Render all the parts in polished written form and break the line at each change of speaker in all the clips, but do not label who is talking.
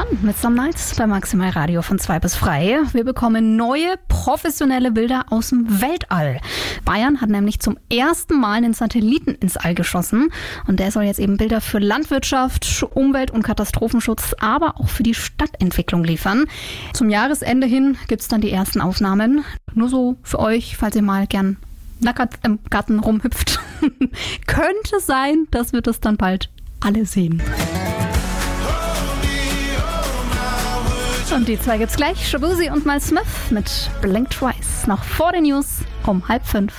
mit Some Nights bei Maximal Radio von 2 bis frei. Wir bekommen neue professionelle Bilder aus dem Weltall. Bayern hat nämlich zum ersten Mal einen Satelliten ins All geschossen. Und der soll jetzt eben Bilder für Landwirtschaft, Umwelt- und Katastrophenschutz, aber auch für die Stadtentwicklung liefern. Zum Jahresende hin gibt es dann die ersten Aufnahmen. Nur so für euch, falls ihr mal gern nackert im Garten rumhüpft. Könnte sein, dass wir das dann bald alle sehen. Und die zwei gibt's gleich. Shabuzi und Miles Smith mit Blink Twice. Noch vor den News um 4:30.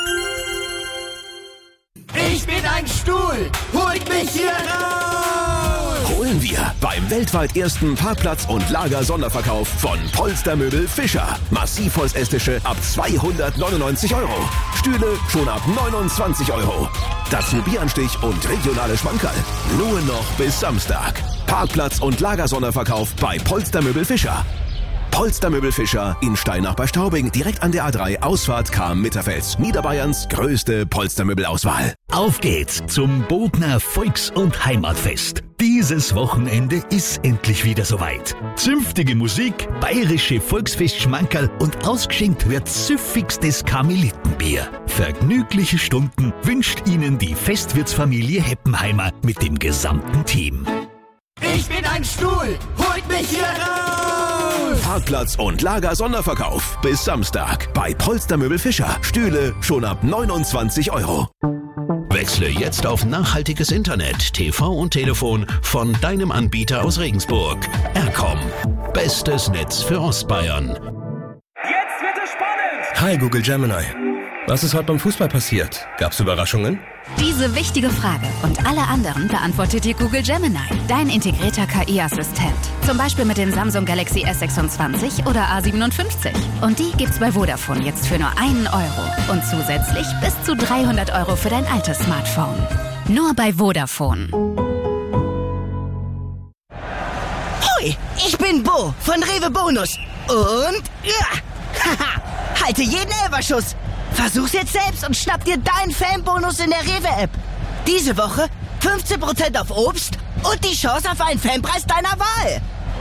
Ich bin ein Stuhl! Holt mich hier raus!
Holen wir beim weltweit ersten Parkplatz- und Lager-Sonderverkauf von Polstermöbel Fischer. Massivholzestische ab 299 €. Stühle schon ab 29 €. Dazu Bieranstich und regionale Schmankerl. Nur noch bis Samstag. Parkplatz- und Lagersonderverkauf bei Polstermöbel Fischer. Polstermöbel Fischer in Steinach bei Straubing, direkt an der A3, Ausfahrt Cham-Mitterfels. Niederbayerns größte Polstermöbelauswahl.
Auf geht's zum Bodner Volks- und Heimatfest. Dieses Wochenende ist endlich wieder soweit. Zünftige Musik, bayerische Volksfestschmankerl und ausgeschenkt wird süffigstes Karmelitenbier. Vergnügliche Stunden wünscht Ihnen die Festwirtsfamilie Heppenheimer mit dem gesamten Team.
Ich bin ein Stuhl! Holt mich hier raus!
Parkplatz- und Lager-Sonderverkauf bis Samstag bei Polstermöbel Fischer. Stühle schon ab 29 €. Wechsle jetzt auf nachhaltiges Internet, TV und Telefon von deinem Anbieter aus Regensburg. Aircom. Bestes Netz für Ostbayern.
Jetzt wird es spannend!
Hi Google Gemini. Was ist heute beim Fußball passiert? Gab's Überraschungen?
Diese wichtige Frage und alle anderen beantwortet dir Google Gemini, dein integrierter KI-Assistent. Zum Beispiel mit dem Samsung Galaxy S26 oder A57. Und die gibt's bei Vodafone jetzt für nur 1 € und zusätzlich bis zu 300 € für dein altes Smartphone. Nur bei Vodafone.
Hoi, ich bin Bo von Rewe Bonus. Und haha, halte jeden Elferschuss. Versuch's jetzt selbst und schnapp dir deinen Fanbonus in der Rewe-App. Diese Woche 15% auf Obst und die Chance auf einen Fanpreis deiner Wahl.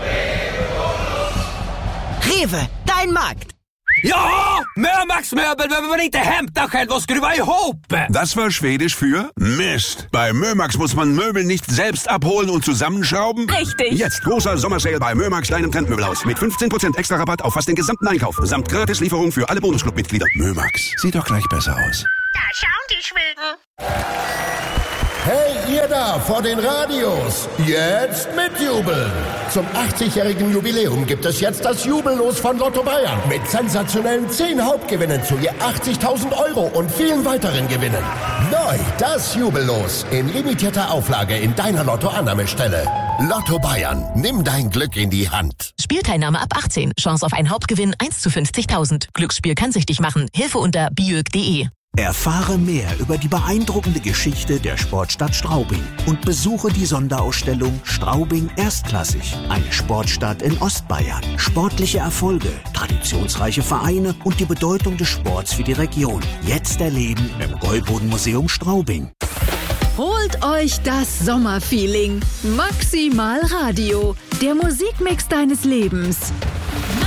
Rewe, dein Markt.
Ja, Mömax-Möbel, wenn man inte hämtar själv och skruva ihop.
Das war Schwedisch für Mist. Bei Mömax muss man Möbel nicht selbst abholen und zusammenschrauben.
Richtig.
Jetzt großer Sommersale bei Mömax, deinem Trendmöbelhaus. Mit 15% extra Rabatt auf fast den gesamten Einkauf. Samt Gratislieferung für alle Bonusclub-Mitglieder. Mömax, sieht doch gleich besser aus.
Da schauen die Schweden.
Hey, ihr da vor den Radios, jetzt mitjubeln! Zum 80-jährigen Jubiläum gibt es jetzt das Jubellos von Lotto Bayern mit sensationellen 10 Hauptgewinnen zu je 80.000 € und vielen weiteren Gewinnen. Neu das Jubellos in limitierter Auflage in deiner Lotto-Annahmestelle. Lotto Bayern, nimm dein Glück in die Hand.
Spielteilnahme ab 18. Chance auf einen Hauptgewinn 1 zu 50.000. Glücksspiel kann süchtig machen. Hilfe unter biög.de.
Erfahre mehr über die beeindruckende Geschichte der Sportstadt Straubing und besuche die Sonderausstellung Straubing Erstklassig, eine Sportstadt in Ostbayern. Sportliche Erfolge, traditionsreiche Vereine und die Bedeutung des Sports für die Region. Jetzt erleben im Gäuboden-Museum Straubing.
Holt euch das Sommerfeeling. Maximal Radio, der Musikmix deines Lebens.